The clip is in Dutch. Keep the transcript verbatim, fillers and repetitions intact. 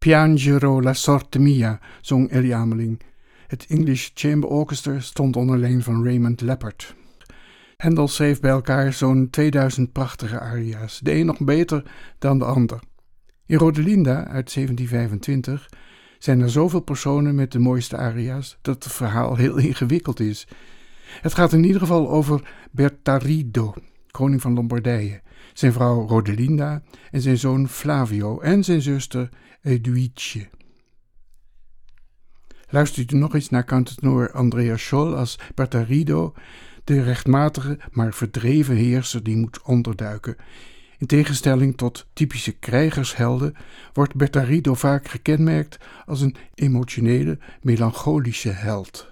Piangero la sorte mia, zong Elly Ameling. Het English Chamber Orchestra stond onder leiding van Raymond Leppard. Handel schreef bij elkaar zo'n tweeduizend prachtige aria's, de een nog beter dan de ander. In Rodelinda uit zeventien vijfentwintig zijn er zoveel personen met de mooiste aria's dat het verhaal heel ingewikkeld is. Het gaat in ieder geval over Bertarido, koning van Lombardije, zijn vrouw Rodelinda en zijn zoon Flavio en zijn zuster Eduice. Luistert u nog eens naar countertenor Andrea Scholl als Bertarido, de rechtmatige maar verdreven heerser die moet onderduiken. In tegenstelling tot typische krijgershelden wordt Bertarido vaak gekenmerkt als een emotionele, melancholische held.